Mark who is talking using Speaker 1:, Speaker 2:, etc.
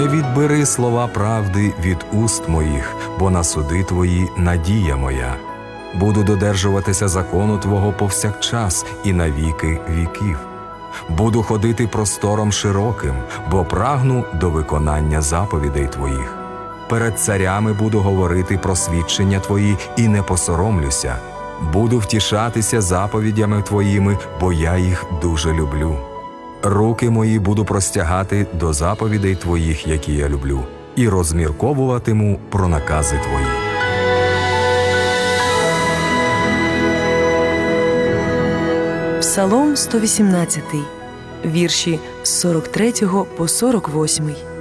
Speaker 1: Не відбери слова правди від уст моїх, бо на суди твої надія моя. Буду додержуватися закону Твого повсякчас і на віки віків. Буду ходити простором широким, бо прагну до виконання заповідей Твоїх. Перед царями буду говорити про свідчення Твої і не посоромлюся. Буду втішатися заповідями Твоїми, бо я їх дуже люблю. Руки мої буду простягати до заповідей Твоїх, які я люблю, і розмірковуватиму про накази Твої.
Speaker 2: Псалом 118, вірші з 43 по 48.